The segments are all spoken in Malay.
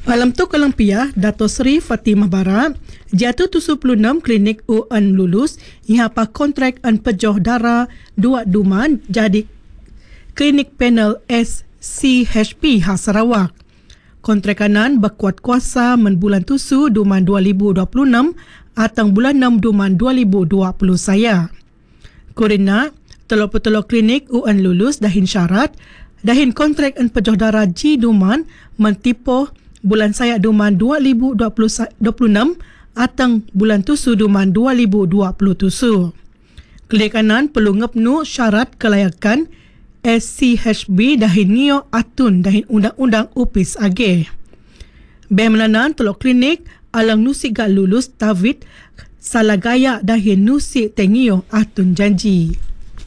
Alam tu Kalampiah, Dato Seri Fatimah Bara, jatuh 76 klinik UN lulus, ihapa kontrak an pejoh darah dua duman jadi klinik panel SCHP ha Sarawak. Kontrak kanan berkuat kuasa men bulan tusu duman 2026 atau bulan 6 duman 2020 saya. Korina, telok-telok klinik UN lulus dahin syarat, dahin kontrak an pejoh darah G duman mentipoh bulan saya duman 2026 atau bulan tusu duman 2020. Klinik kanan perlu ngepnu syarat kelayakan SCHB dahin nio atun dahin undang-undang UPIS age. Bemelanan telok klinik alang nusi gak lulus tavit salah gaya dahin nusi tengio atun janji.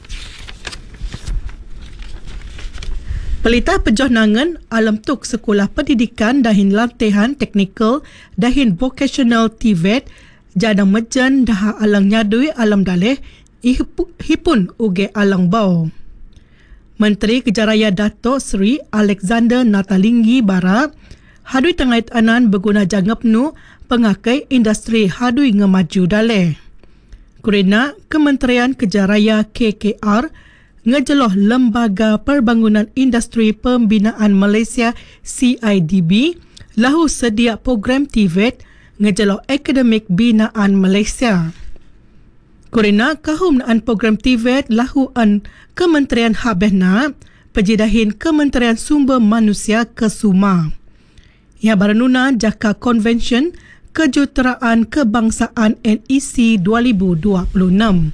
Pelita pejoh nangan alam tuk sekolah pendidikan dahin latihan teknikal dahin vocational TVET jadang mejan dah alang nyadui alam daleh hipun uge alang bau. Menteri Kejaraya Dato' Seri Alexander Natalinggi Bara hadui tengait anan berguna jangapnu pengakai industri hadui ngemaju daleh. Kerana Kementerian Kejaraya KKR ngejeloh Lembaga Perbangunan Industri Pembinaan Malaysia CIDB lahu sedia program TVET ngejeloh Akademik Binaan Malaysia. Korina kahum an program TVET lahu an Kementerian Habehna pejidahin Kementerian Sumber Manusia Kesuma. Ia baranuna jaka Konvensyen Kejuruteraan Kebangsaan NEC 2026.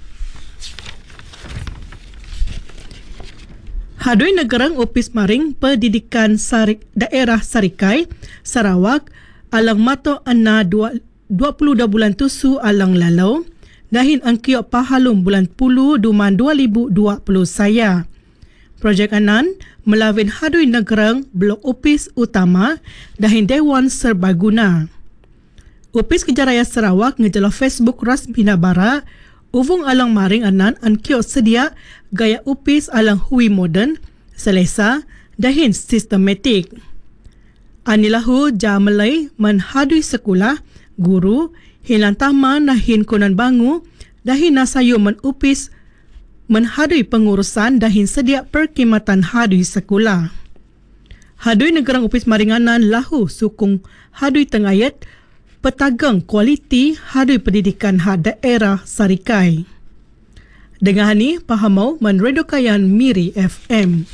Hadui Negarang Opis Maring Pendidikan Daerah Sarikai, Sarawak, alang mato anna 22 bulan tusu alang lalau, dahin angkiok pahalum bulan 10 duman 2020 saya. Projek anan melawin Hadui Negarang Blok Opis Utama dahin Dewan Serbaguna. Opis Kejaraya Sarawak ngejelah Facebook Rasmina Bara, uvung alang maring anan angkiok sedia gaya upis alang hui moden, selesa, dahin sistematik. Anilahu jamalai menhadui sekolah, guru, hilang taman dahin konan bangu, dahin nasayu menupis, menhadui pengurusan dahin sedia perkhidmatan hadui sekolah. Hadui Negarang Upis Maringanan lahu sukung hadui tengayat, petagang kualiti hadui pendidikan daerah Sarikai. Dengan ini, pahamau menredokayan Miri FM.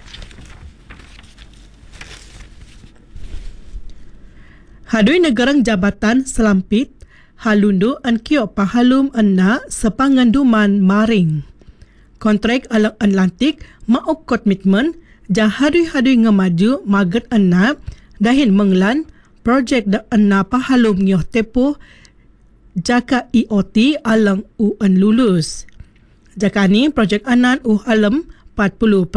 Hadui Negarang Jabatan Selampit, halundu ankiok pahalum anna sepangan duman maring. Kontrak alang Atlantik mauk komitmen jah hadui-hadui ngemaju maget anna dahin menglan projek da anna pahalum nyoh tepuh jaka IoT alang UN lulus. Jaka ni projek anan alam 40%.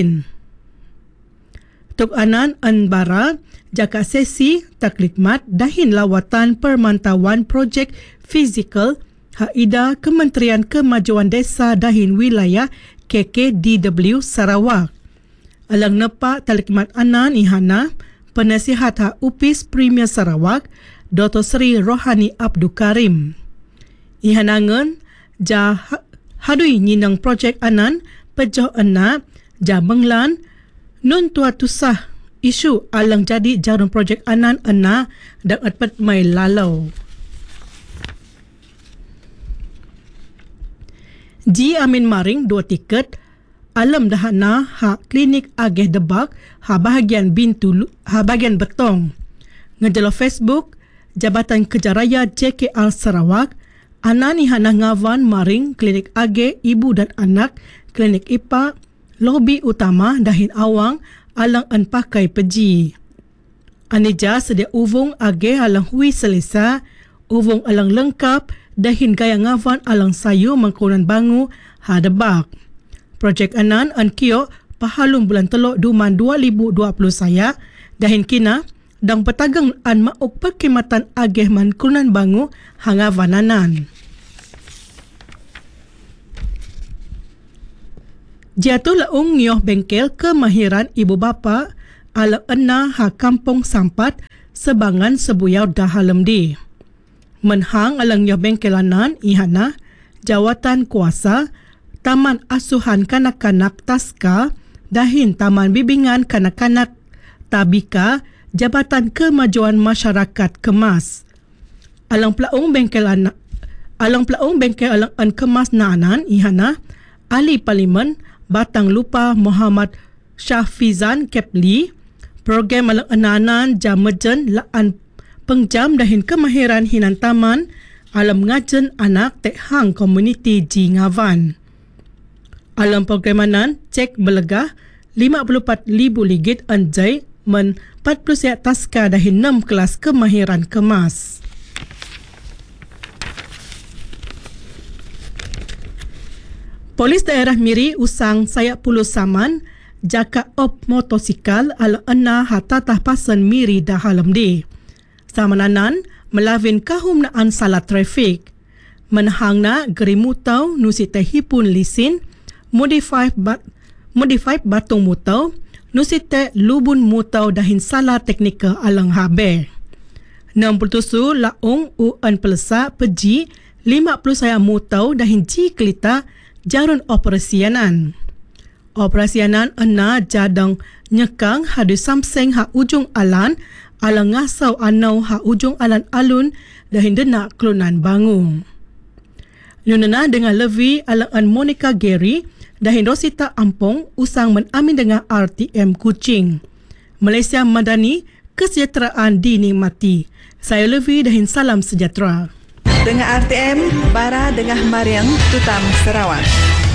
Tuk anan anbara jaka sesi taklidmat dahin lawatan permantauan projek fizikal haida Kementerian Kemajuan Desa dahin wilayah KKDW Sarawak. Alang nepak taklidmat anan ihana Penasihat Upis Premier Sarawak, Dato Seri Rohani Abdul Karim. Ihanangan hadui nyinang projek anan pejoh anna menglan nun tua tusah isu alang jadi jarum projek anan anna dak atpat mai lalau. Ji Amin Maring 2 tiket alam dahana klinik ageh debak bahagian bahagian betong. Ngejelo Facebook Jabatan Kejaraya JKR Sarawak anani hana ngawan maring klinik ageh ibu dan anak, klinik IPA, lobi utama dahin awang alang an pakai peji. Anija sedia uvung ageh alang hui selesa, uvung alang lengkap dahin gaya ngawan alang sayu mengkonan bangu debak. Projek anan ankiok pahalum bulan telok duman 2020 saya dahin kina dang petagang an mauk perkhidmatan ageh man kunan bangu hanga vananan. Jatuh laung nyoh bengkel kemahiran ibu bapa ala enna kampung Sampat sebangan sebuyau dahalem di. Menhang alangnya bengkelanan ihana jawatan kuasa Taman Asuhan Kanak-Kanak Taska dahin Taman Bimbingan Kanak-Kanak Tabika Jabatan Kemajuan Masyarakat Kemas. Alang pelaung bengkel alang kemas naanan ihana ahli parlimen Batang Lupa Muhammad Syafizan Kepli program alang ananan jamejen laan pengjam dahin kemahiran hinan taman alam ngajen anak tekhang komuniti Ji Ngavan. Alam programanan cek belegah RM54,000 anjay men 40 taska dahin 6 kelas kemahiran kemas. Polis daerah Miri usang sayak puluh saman jaka op motosikal ala ena hatatah pasan Miri dahalem di. Samananan melawin kahum naan salah trafik. Menhangna gerimutau nusi tehipun lisin modify batung mutau nusi teh lubun mutau dahin salah teknika alang habe. 67 laung uan pelesa peji 50 saya mutau dahin ji kelita jarun operasianan. Operasianan ena jadang nyekang hadu samseng ha ujung alan alang ngasau anau ha ujung alan alun dahin denak kelunan bangung. Yunana dengan Levi alang Monica Gary dahin Rosita Ampong usang menamin dengan RTM Kuching. Malaysia Madani, kesejahteraan dinikmati. Saya Levi dahin salam sejahtera. Dengan RTM, Bara dengan Mariam, Tutam Sarawak.